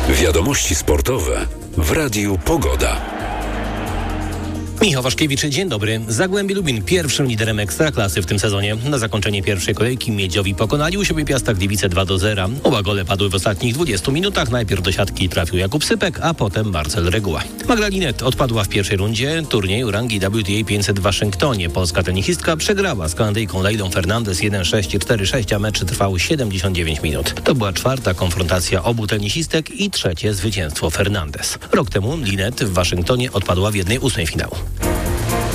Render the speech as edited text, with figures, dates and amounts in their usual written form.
Wiadomości sportowe w Radiu Pogoda. Michał Waszkiewicz, dzień dobry. Zagłębie Lubin pierwszym liderem Ekstraklasy w tym sezonie. Na zakończenie pierwszej kolejki Miedziowi pokonali u siebie Piasta Gliwice 2-0. Oba gole padły w ostatnich 20 minutach. Najpierw do siatki trafił Jakub Sypek, a potem Marcel Reguła. Magda Linette odpadła w pierwszej rundzie turnieju rangi WTA 500 w Waszyngtonie. Polska tenisistka przegrała z Kanadyjką Leilą Fernandez 1-6, 4-6, a mecz trwał 79 minut. To była czwarta konfrontacja obu tenisistek i trzecie zwycięstwo Fernandez. Rok temu Linette w Waszyngtonie odpadła w 1/8 finału.